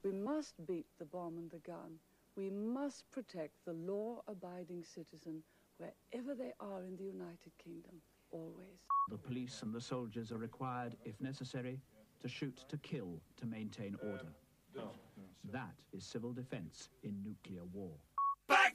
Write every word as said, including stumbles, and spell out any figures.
We must beat the bomb and the gun. We must protect the law-abiding citizen wherever they are in the United Kingdom, always. The police and the soldiers are required, if necessary, to shoot to kill to maintain order. That is civil defense in nuclear war. Back